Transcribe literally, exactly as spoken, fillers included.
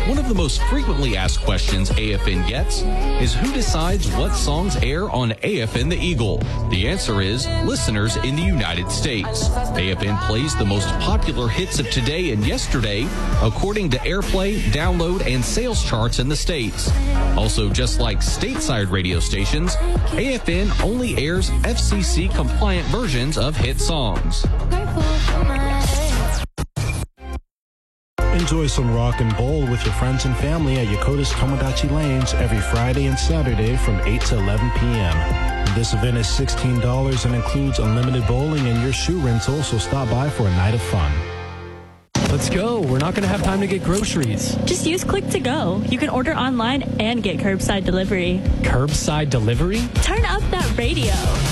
One of the most frequently asked questions A F N gets is who decides what songs air on A F N The Eagle? The answer is listeners in the United States. A F N plays the most popular hits of today and yesterday according to airplay, download, and sales charts in the States. Also, just like stateside radio stations, A F N only airs F C C compliant versions of hit songs. Enjoy some rock and bowl with your friends and family at Yokota's Tomodachi Lanes every Friday and Saturday from eight to eleven p.m. This event is sixteen dollars and includes unlimited bowling and your shoe rental, so stop by for a night of fun. Let's go. We're not going to have time to get groceries. Just use Click to Go. You can order online and get curbside delivery. Curbside delivery? Turn up that radio.